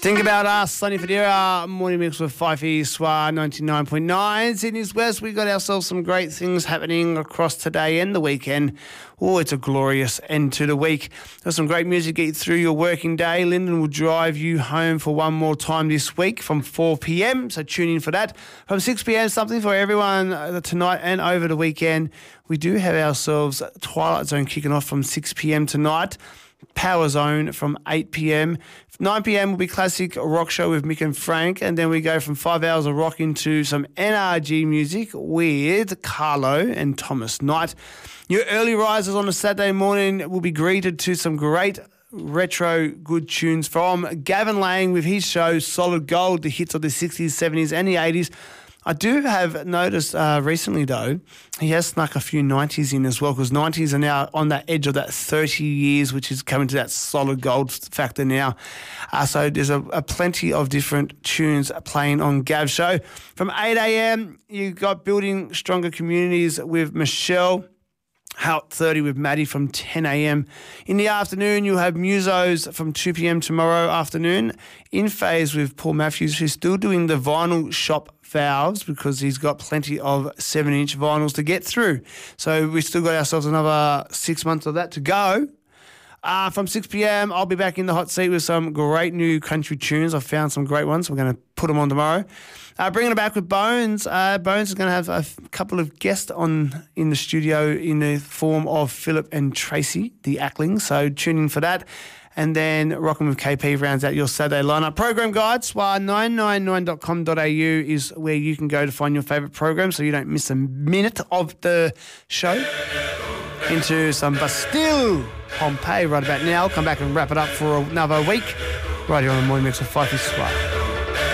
Think about us, Sonny Federa, morning mix with Fifey Swar 99.9. Sydney's West, we got ourselves some great things happening across today and the weekend. Oh, it's a glorious end to the week. There's some great music to get you through your working day. Lyndon will drive you home for one more time this week from 4 p.m, so tune in for that. From 6 p.m, something for everyone tonight and over the weekend. We do have ourselves Twilight Zone kicking off from 6 p.m. tonight. Power Zone from 8 p.m. 9 p.m. will be Classic Rock Show with Mick and Frank, and then we go from 5 hours of rock into some NRG music with Carlo and Thomas Knight. Your early risers on a Saturday morning will be greeted to some great retro good tunes from Gavin Lang with his show Solid Gold, the hits of the 60s, 70s and the 80s. I do have noticed recently, though, he has snuck a few 90s in as well, because 90s are now on that edge of that 30 years, which is coming to that solid gold factor now. So there's a plenty of different tunes playing on Gav's show. From 8 a.m, you've got Building Stronger Communities with Michelle. Out 30 with Maddie from 10 a.m. In the afternoon, you'll have Musos from 2 p.m. tomorrow afternoon. In Phase with Paul Matthews, who's still doing the vinyl shop valves because he's got plenty of 7-inch vinyls to get through. So we've still got ourselves another 6 months of that to go. From 6 p.m, I'll be back in the hot seat with some great new country tunes. I've found some great ones. We're going to put them on tomorrow. Bringing it back with Bones. Bones is going to have a couple of guests in the studio in the form of Philip and Tracy, the Acklings. So tune in for that. And then Rockin' with KP rounds out your Saturday lineup. Program guide, swar999.com.au is where you can go to find your favourite program so you don't miss a minute of the show. Into some Bastille Pompeii right about now. I'll come back and wrap it up for another week right here on the Morning Mix with Fifey Swar.